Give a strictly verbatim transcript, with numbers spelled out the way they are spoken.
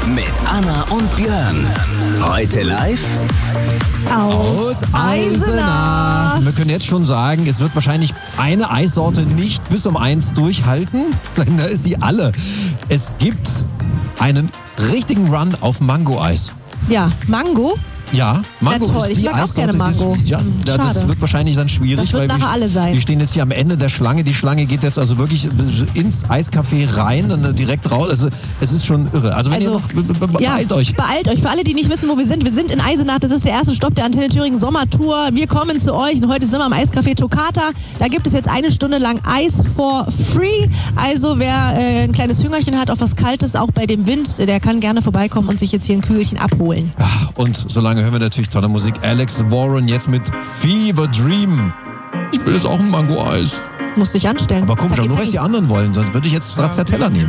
mit Anna und Björn. Heute live Aus Eisenach. Wir können jetzt schon sagen, es wird wahrscheinlich eine Eissorte nicht bis um eins durchhalten. Da ist sie alle. Es gibt einen richtigen Run auf Mango-Eis. Ja, Mango? Ja, Mango Na toll, ist die ich mag auch Eissorte. gerne Mango. Die, ja, Hm, ja, das schade. wird wahrscheinlich dann schwierig. Das wird weil nachher wir, alle sein. Wir stehen jetzt hier am Ende der Schlange. Die Schlange geht jetzt also wirklich ins Eiscafé rein, dann direkt raus. Also es ist schon irre. Also wenn Also, ihr noch, be be beeilt ja, euch. Beeilt euch. Für alle, die nicht wissen, wo wir sind. Wir sind in Eisenach. Das ist der erste Stopp der Antenne Thüringen Sommertour. Wir kommen zu euch und heute sind wir am Eiscafé Toccata. Da gibt es jetzt eine Stunde lang Eis for free. Also wer äh, ein kleines Hüngerchen hat auf was Kaltes, auch bei dem Wind, der kann gerne vorbeikommen und sich jetzt hier ein Kügelchen abholen. Ja, und solange hören wir natürlich tolle Musik. Alex Warren jetzt mit Fever Dream. Ich will jetzt auch ein Mango-Eis. Musst dich anstellen. Aber komisch, Zacki, nur weil es zacki. die anderen wollen. Sonst würde ich jetzt Stracciatella nehmen.